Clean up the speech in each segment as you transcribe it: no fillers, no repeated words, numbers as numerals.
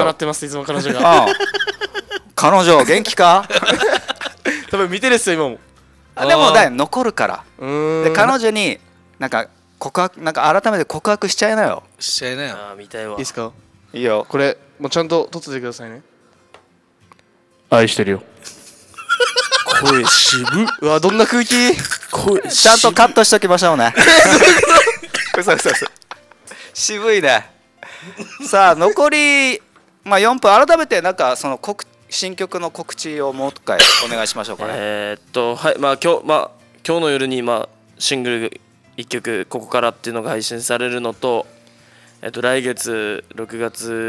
笑ってますいつも彼女が。 彼女元気か？ 多分見てるっすよ今も。 でも残るから。で彼女女になんか告白なんか改めて告白しちゃいなよ。 しちゃいなよ。 あー見たいわ。 いいですか？ いいよ。 これもうちゃんと撮っててくださいね。愛してるよ。 声渋っ。 うわどんな空気。 声ちゃんとカットしときましょうね。嘘渋いね。さあ残り4分、改めてなんかその新曲の告知をもう一回お願いしましょうかね。 はい今日の夜にシングル1曲ここからっていうのが配信されるのと、来月6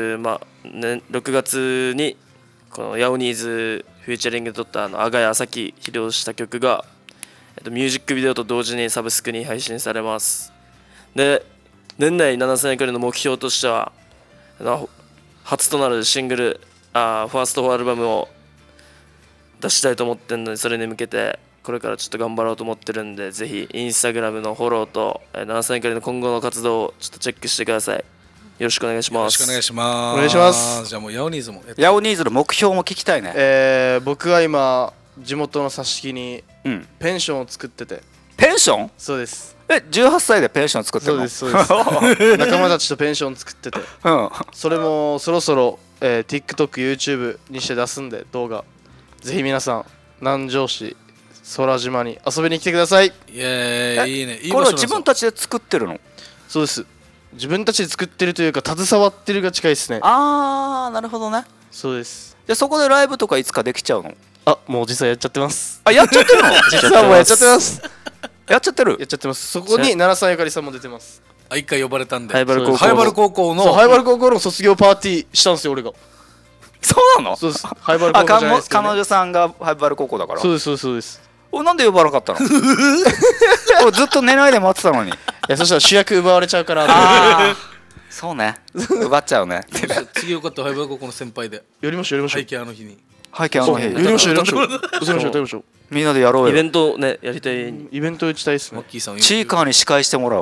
月にこのヤオニーズフューチャリングドッターの阿賀谷朝希披露した曲が、ミュージックビデオと同時にサブスクに配信されます。で年内7000円くらいの目標としては初となるシングルファーストアルバムを出したいと思ってるので、それに向けてこれからちょっと頑張ろうと思ってるんで、ぜひインスタグラムのフォローと7000円くらいの今後の活動をちょっとチェックしてください。よろしくお願いします。 よろしくお願いします。 お願いします。 じゃあもうヤオニーズもヤオニーズの目標も聞きたいね。 僕は今地元の挿し木にペンションを作ってて。 ペンション？ そうです。 18歳でペンション作ってるの？ そうです仲間たちとペンション作ってて、それもそろそろ、TikTok、YouTube にして出すんで動画、ぜひ皆さん南城市空島に遊びに来てください。 いやいいね。 これは自分たちで作ってるの？ そうです。自分たちで作ってるというか携わってるが近いですね。 なるほどね。 そうです。 でそこでライブとかいつかできちゃうの？ もう実際やっちゃってます。 やっちゃってるの？ 実はもうやっちゃってます。 やっちゃってる？ やっちゃってます。そこに奈良さんゆかりさんも出てます。 一回呼ばれたんで。 ハイバル高校のハイバル高校の卒業パーティーしたんですよ俺が。 そうなの？ そうです。ハイバル高校じゃないですけどね。 彼女さんがハイバル高校だから。 そうです。 なんで呼ばなかったの？俺ずっと寝ないで待ってたのに。 そしたら主役奪われちゃうからそうね。奪っちゃうね。 次よかったハイバル高校の先輩でやりましょう。 背景あの日に。 背景あの日。 やりましょう。 みんなでやろうよ。 イベントねやりたい。 イベント打ちたいっすね。 チーカーに司会してもらおう。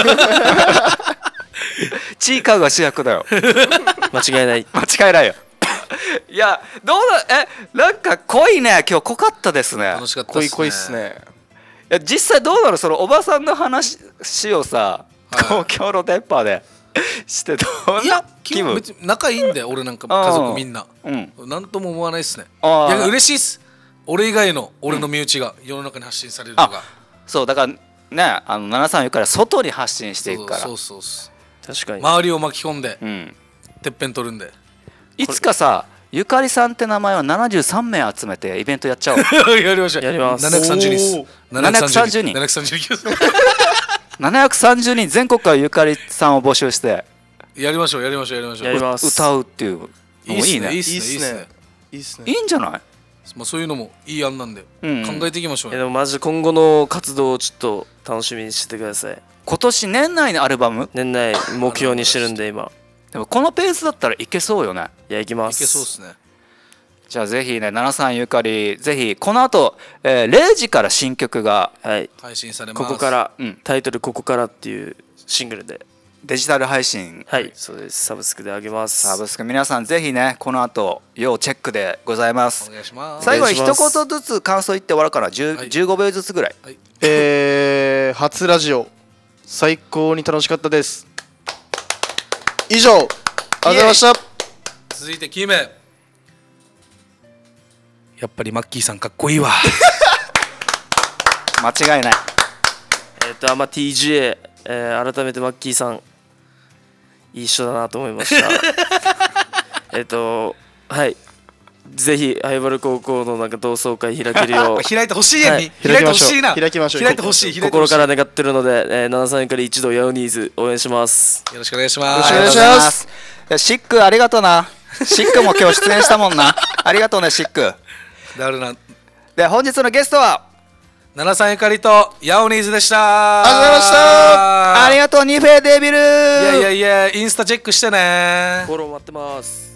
チーカーが主役だよ。 間違いない。 間違いないよ。いやどうだなんか濃いね。今日濃かったですね。 楽しかったですね。 濃いっすね。 いや実際どうなの？そのおばさんの話をさ、東京の電波でしてどんな気分？ 別に仲いいんだよ俺なんか家族みんな。なんとも思わないっすね。逆に嬉しいっす。俺以外の俺の身内が世の中に発信されるのが。 そうだからね7さん言うから外に発信していくから。 そう確かに。 周りを巻き込んでてっぺん取るんで。 いつかさゆかりさんって名前は73名集めてイベントやっちゃおう。 やりましょう。 やります。 730人です。 730人。730人全国からゆかりさんを募集してやりましょう。 やります。 歌うっていうのもいいね。 いいっすね。 いいんじゃない？ そういうのもいい案なんで考えていきましょう。 でもマジ今後の活動をちょっと楽しみにしてください。 今年年内のアルバム？ 年内目標にしてるんで今。 でもこのペースだったらいけそうよね。 いやいきます。 いけそうっすね。 じゃあぜひね7さんゆかりぜひこの後0時から新曲が配信されます。 ここからタイトルここからっていうシングルでデジタル配信。 そうです。サブスクであげます。 サブスク皆さんぜひねこの後要チェックでございます。 お願いします。 最後に一言ずつ感想言って終わるから15秒ずつぐらい。 初ラジオ最高に楽しかったです。以上ありがとうございました。 続いてキーメやっぱりマッキーさんかっこいいわ。 間違いない。 TGA、改めてマッキーさんいい人だなと思いました。はいぜひハイバル高校の同窓会開けるよう開いてほしいやんに、開いてほしいな。 開きましょう。 開いてほしい。 心から願ってるので、7さんから一度ヤオニーズ応援します。 よろしくお願いします。 よろしくお願いします。 シックありがとうな。シックも今日出演したもんな。ありがとうねシック。 だるな。 で本日のゲストは 7さんゆかりとヤオニーズでした。 ありがとうございました。 ありがとうニフェデビル。 いやインスタチェックしてね。 フォロー待ってます。